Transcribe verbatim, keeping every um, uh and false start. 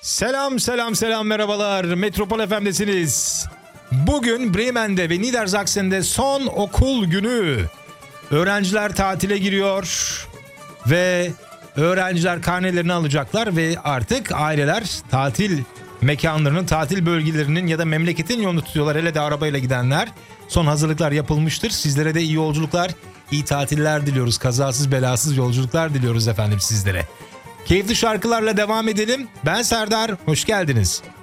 Selam selam selam merhabalar. Metropol F M'desiniz. Bugün Bremen'de ve Niedersachsen'de son okul günü. Öğrenciler tatile giriyor ve öğrenciler karnelerini alacaklar ve artık aileler tatil mekanlarının, tatil bölgelerinin ya da memleketin yolunu tutuyorlar. Hele de arabayla gidenler. Son hazırlıklar yapılmıştır. Sizlere de iyi yolculuklar, iyi tatiller diliyoruz. Kazasız belasız yolculuklar diliyoruz efendim sizlere. Keyifli şarkılarla devam edelim. Ben Serdar, hoş geldiniz.